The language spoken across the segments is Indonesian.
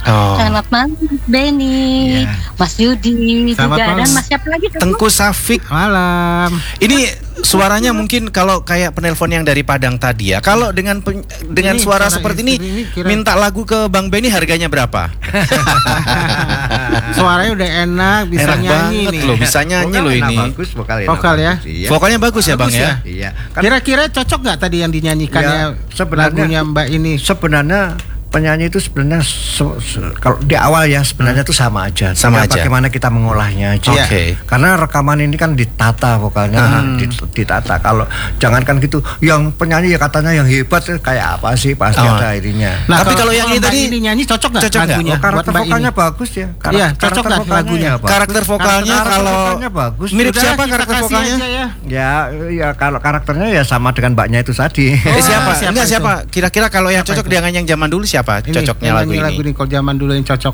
Selamat malam Benny, Mas Yudi juga, dan Mas siapa lagi? Tengku Safik. Malam. Ini suaranya mungkin kalau kayak penelpon yang dari Padang tadi ya. Kalau dengan suara seperti ini minta lagu ke Bang Benny harganya berapa? Suaranya udah enak, bisa enak nyanyi banget nih. loh, bisa nyanyi loh ini. Bagus vokal ya. Iya. Vokalnya bagus ya Bang ya. Iya. Kira-kira cocok nggak tadi yang dinyanyikannya lagunya Mbak ini? Sebenarnya penyanyi itu sebenarnya kalau di awal ya sebenarnya itu sama aja. Sama aja. Bagaimana kita mengolahnya aja. Oke. Karena rekaman ini kan ditata vokalnya, ditata. Kalau jangankan gitu, yang penyanyi ya katanya yang hebat kayak apa sih pasti ada ininya. Nah, tapi kalau yang ini tadi nyanyi cocok nggak lagunya? Karakter vokalnya bagus ya. Iya, cocok nggak lagunya? Karakter vokalnya kalau bagus. mirip siapa karakter vokalnya? Ya kalau karakternya ya sama dengan mbaknya itu tadi. Siapa? Kira-kira kalau yang cocok dengan yang zaman dulu siapa cocoknya lagu ini? Kalau zaman dulu yang cocok.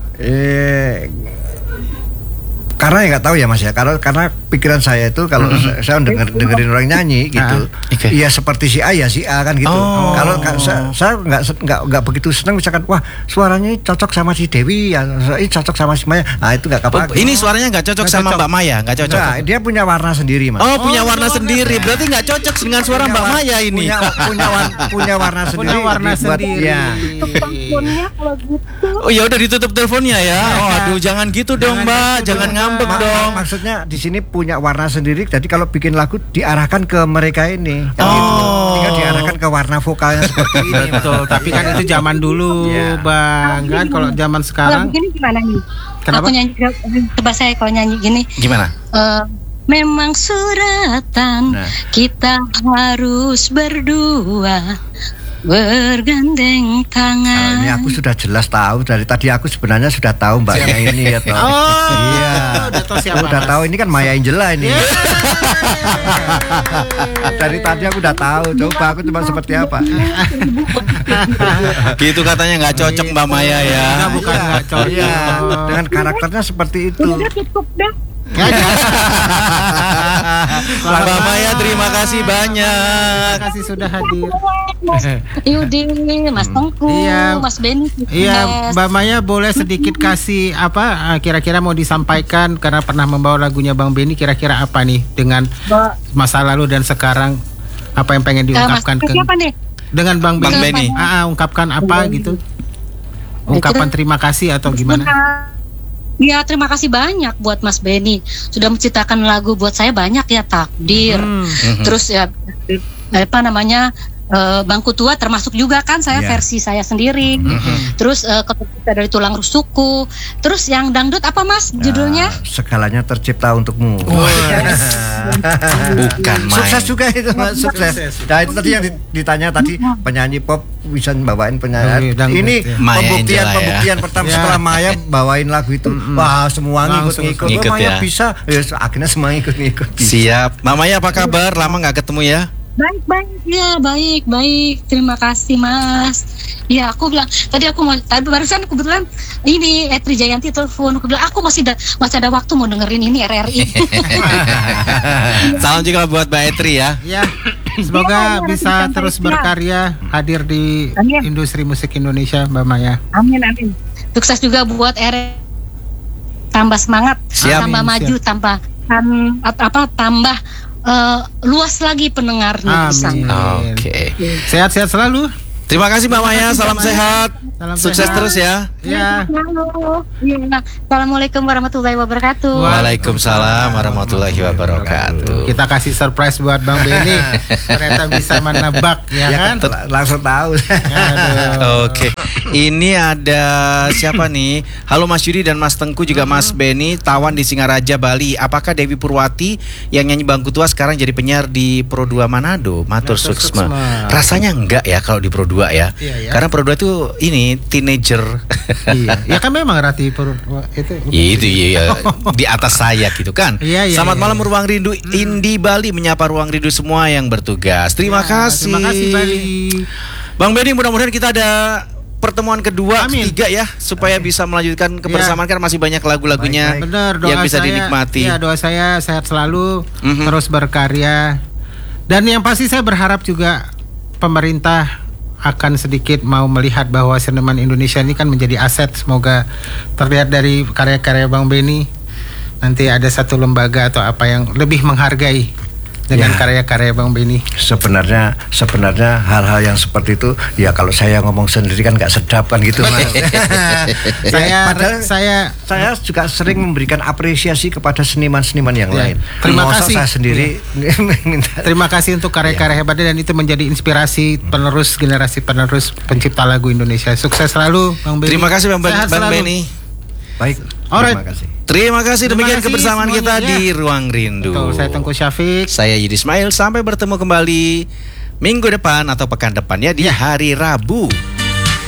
Karena ya nggak tahu ya Mas ya, karena pikiran saya itu kalau saya dengerin orang nyanyi gitu, iya seperti si A ya si A kan gitu. Kalau saya nggak begitu senang misalkan wah suaranya cocok sama si Dewi, ya ini cocok sama si Maya, nah itu nggak apa-apa. Ini suaranya nggak cocok sama Mbak Maya, nggak cocok. Nah, dia punya warna sendiri Mas. Oh punya warna sendiri, berarti nggak cocok dengan suara Mbak Maya ini. Punya warna sendiri. Punya warna sendiri. Ya. Teleponnya kalau gitu. Oh ya udah ditutup teleponnya ya. Oh aduh jangan gitu dong Mbak, jangan ngambek dong. Maksudnya di sini punya warna sendiri. Jadi kalau bikin lagu diarahkan ke mereka ini. Tinggal diarahkan ke warna vokalnya seperti ini. Betul. Tapi kan itu zaman dulu, Bang. Kan kalau zaman sekarang. Kalau begini gimana nih? Kenapa? Aku nyanyi, coba saya kalau nyanyi gini. Gimana? Memang suratan kita harus berdua bergandeng tangan. Ini aku sudah jelas tahu, dari tadi aku sebenarnya sudah tahu mbaknya ini ya toh. Iya. Udah tahu ini kan Maya Angela ini. Dari tadi aku udah tahu. Coba aku cuma seperti apa. Gitu katanya nggak cocok Mbak Maya ya. Bukan nggak cocok. Iya. Dengan karakternya seperti itu. Udah cukup dah. Mbak Maya terima kasih banyak. Terima kasih sudah hadir. Mas Yudi, Mas Tengku, Mas Benny. Iya, Mbak Maya boleh sedikit kasih apa kira-kira mau disampaikan karena pernah membawa lagunya Bang Benny, kira-kira apa nih dengan masa lalu dan sekarang apa yang pengen diungkapkan dengan Bang Benny? Ungkapkan apa gitu? Ungkapan terima kasih atau gimana? Ya terima kasih banyak buat Mas Benny sudah menciptakan lagu buat saya banyak ya, Takdir. Terus ya apa namanya Bangku Tua termasuk juga kan saya versi saya sendiri. Terus Ketika dari Tulang Rusukku. Terus yang dangdut apa Mas judulnya? Segalanya Tercipta Untukmu. Bukan main. Sukses juga itu Mas, sukses. Nah itu tadi yang ditanya tadi penyanyi pop bisa bawain penyanyi. Ini pembuktian pertama setelah Maya bawain lagu itu. Wah semua ngikut. Maya bisa, akhirnya semua ngikut. Siap. Maya apa kabar? Lama nggak ketemu ya? Baik. Terima kasih Mas. Ya aku bilang tadi barusan kebetulan ini Etri Jayanti telepon. Aku bilang aku masih ada waktu mau dengerin ini RRI. Salam juga buat Mbak Etri ya. Ya. Semoga bisa terus berkarya hadir di industri musik Indonesia Mbak Maya. Amin. Sukses juga buat RRI. Tambah semangat, tambah maju, tambah luas lagi pendengarnya. Oke. Sehat-sehat selalu. Terima kasih Mbak Maya, salam sehat. Sukses terus ya. Ya. Assalamualaikum warahmatullahi wabarakatuh. Waalaikumsalam warahmatullahi wabarakatuh. Kita kasih surprise buat Bang Benny. Ternyata bisa menebak ya kan? Langsung tahu. Oke. Ini ada siapa nih? Halo Mas Yudi dan Mas Tengku juga Mas Benny, Tawan di Singaraja Bali. Apakah Dewi Purwati yang nyanyi Bangku Tua sekarang jadi penyiar di Pro 2 Manado? Matur suksma. Rasanya enggak ya kalau di Pro 2 ya. Karena Pro 2 itu ini teenager. Ya kan memang Rati itu di atas saya gitu kan. Selamat malam Ruang Rindu Indi Bali, menyapa Ruang Rindu semua yang bertugas. Terima kasih. Terima kasih Bali. Bang Benny, mudah-mudahan kita ada pertemuan kedua, ketiga ya, supaya bisa melanjutkan kebersamaan karena masih banyak lagu-lagunya yang bisa dinikmati. Ya, doa saya sehat selalu, terus berkarya. Dan yang pasti saya berharap juga pemerintah akan sedikit mau melihat bahwa seniman Indonesia ini kan menjadi aset. Semoga terlihat dari karya-karya Bang Benny nanti ada satu lembaga atau apa yang lebih menghargai dengan karya-karya Bang Benny. Sebenarnya hal-hal yang seperti itu ya kalau saya ngomong sendiri kan nggak sedap kan gitu Mas. Saya juga sering memberikan apresiasi kepada seniman-seniman yang lain. Terima kasih. Saya sendiri minta. Terima kasih untuk karya-karya hebatnya dan itu menjadi inspirasi generasi penerus pencipta lagu Indonesia. Sukses selalu Bang Benny. Terima kasih Bang Benny. Baik. Alright. Terima kasih demikian kebersamaan kita di Ruang Rindu. Betul, saya Tengku Syafiq. Saya Yudi Ismail. Sampai bertemu kembali minggu depan atau pekan depan ya di hari Rabu.